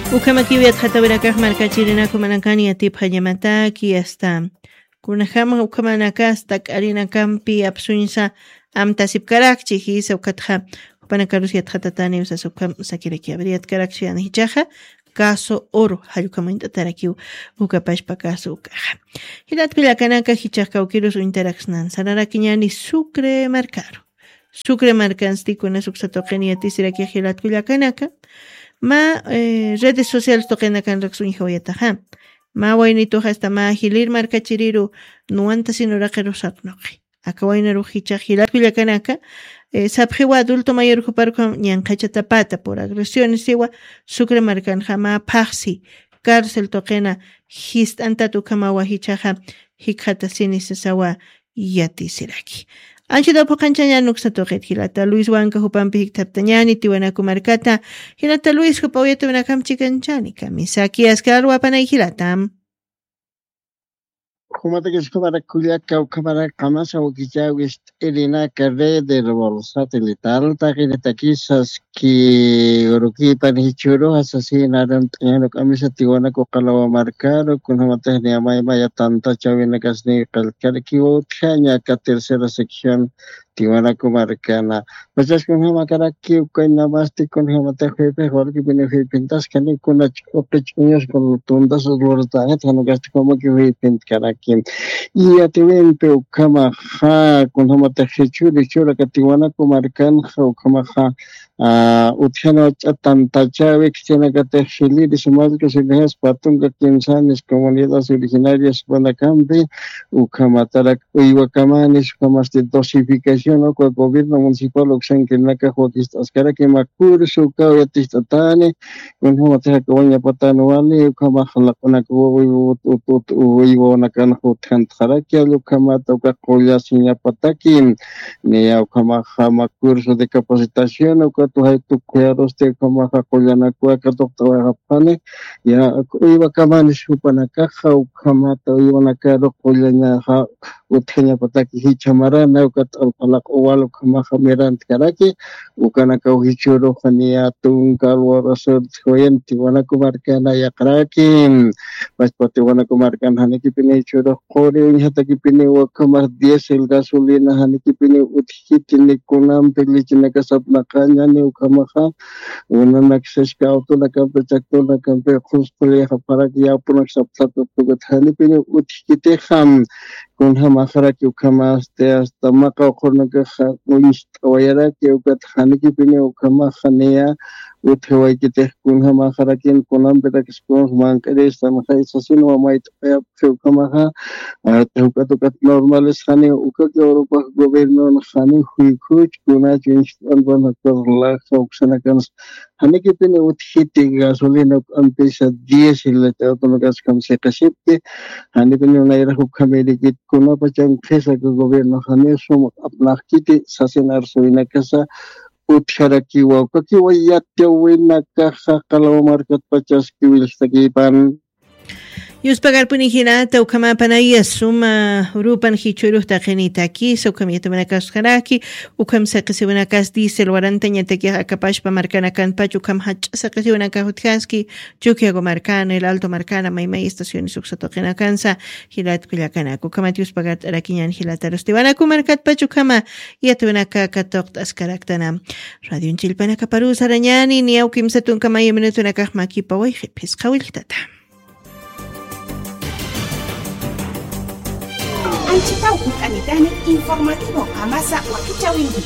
Ukamakiwiat hatawirakaq markachirinaku manakani atip hallamataki hasta kunahama ukamanakasta k'arinakampi apsuñsa amtasipkarakchi hisa ukatja upanakarusiat hatatani usas ukam sakiriki abriat karakchi anichaja caso oro hayukamunta tarakiu ukapashpa caso ukaja hilat pilakanaka hichaka ukirus interaxnan sararakiñani Sucre marcanstikuna suksatoqeni atisiraki hilat pilakanaka ma redes sociales toqenakan raqsuñi hawayataja ma waynito hasta ma hilir markachiriru nuanta sinuraqero sarnoqi akawaynaru hichaq hilat pilakanaka sabjewa adulto mayor huparko ñanqachatapata por agresiones siwa Sucre marcanja ma paqsi cárcel toqena hist'antatu kamawa hichaja hikhata sinisasawa yatisiraki Anchida poqanchaña nuqsatoqet hilata Luis Wanka hupanpi hiktaptañani Tiwanaku markata hilata Luis hupawiyata winakamchi kanchani kamisaki askarwa panay hilatam Kumata que es para Culiaca o cámara Camasa o Quillawis Elina Carre de Revolución Satelital, Taquisas que Uruqui Panichuro asesinaron en camisa Tijuana Cocalawa Marcaro, con una técnica maya tanta chavina casni calcarquivo, Chaña, que tercera sección Tijuana Comarcana. Pues es con una cara que nada más te con una teje porque viene pintas que ni con pequeños con tundas o bordajes, no gasto como que vi pintar aquí. Y a ti ven pero cama ja con una teje chura que Tijuana Comarcana o cama ja utjana tanta chave que tiene que tejer y su madre que se deja patunga quinzanes comunidades originarias para campi o cama tarak iba camanes como este dosificación no con el gobierno municipal o que en la caja que está cara que macur su cao tistatane con una teja que voy a patano vale cama la con que iba una cana hotjan tarakia lo cama toca colla sin pataki ni au cama macurso de capacitación o que tu cuidados de cama collana cuaca doctora pane ya iba cama ni su pana caja o cama to iba una cara collana utjanya pataki hichamara na que la owalo kama kameran karaki ukana ka hichuro khania tung kalwara sor khoyen Tijuana Comarcana ya karaki pas Tijuana Comarcana haniki pine churo khore hata ki pine wakama diesel gasolina haniki pine uthitini kunam pelichina ka sapna kanya ne ukama kha una naksesh ka auto na ka pechakto na ka pe khustule para ki apuna sapta to thani pine uthite kham con jamajara que ukamas te hasta maca corno que unis tawayara que ukat haniki pine ukamajanea uthewai que te con jamajara que con ambera que con mancare esta maja sino mai te ukamaja te ukat normales hane ukat Europa gobierno hane huikuch kuna change anban la auxana kan haniki pine uthiti gasolina ampesa 10 y te automáticas kam se kasipte haniki pine una era ukameli kuna pachang khesa के gobierno haneso apna kiti sasenar soina kasa utshara kiwa kakiwa yatte wina kaha kalaw markat pachas kiwil stakipan Yuspagar punijinata ukama panaya suma rupan hichuru taqenitaki sukamiyata manakaskaraki ukam saqisiwanakas diesel warantaña tekia akapashpa marcana kanpach ukam hach saqisiwanaka hutkaski Chuquiago marcana el alto marcana maymay estaciones uksatoqena kansa hilat kullakana ukama yuspagar arakiñan hilatarustiwanaku markatpach ukama yatuwanaka katoq askaraktana radio chilpanaka paru sarañani ni aukimsatun kamaya minutunakaq makipaway qhipis qawiltata Anchitaupi Anitani informativo Amasa Wakichawindi.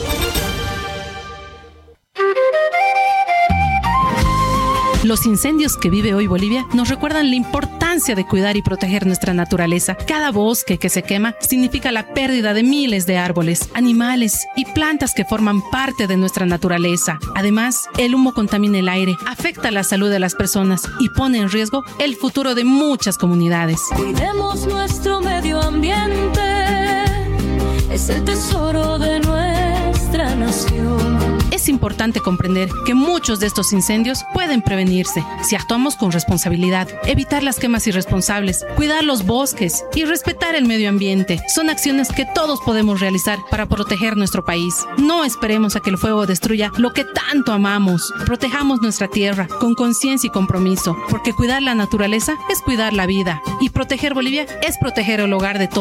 Los incendios que vive hoy Bolivia nos recuerdan la importancia de cuidar y proteger nuestra naturaleza. Cada bosque que se quema significa la pérdida de miles de árboles, animales y plantas que forman parte de nuestra naturaleza. Además, el humo contamina el aire, afecta la salud de las personas y pone en riesgo el futuro de muchas comunidades. Cuidemos nuestro medio ambiente, es el tesoro de nuestra nación. Es importante comprender que muchos de estos incendios pueden prevenirse si actuamos con responsabilidad. Evitar las quemas irresponsables, cuidar los bosques y respetar el medio ambiente son acciones que todos podemos realizar para proteger nuestro país. No esperemos a que el fuego destruya lo que tanto amamos. Protejamos nuestra tierra con conciencia y compromiso, porque cuidar la naturaleza es cuidar la vida y proteger Bolivia es proteger el hogar de todos.